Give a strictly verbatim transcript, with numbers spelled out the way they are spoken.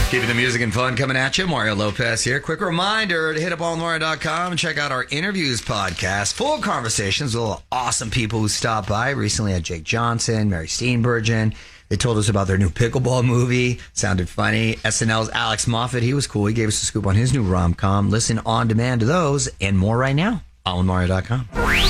Keeping the music and fun coming at you. Mario Lopez here. Quick reminder to hit up all mario dot com and check out our interviews podcast. Full conversations with all awesome people who stopped by. Recently had Jake Johnson, Mary Steenburgen. They told us about their new pickleball movie. Sounded funny. S N L's Alex Moffat, he was cool. He gave us a scoop on his new rom-com. Listen on demand to those and more right now on mario dot com.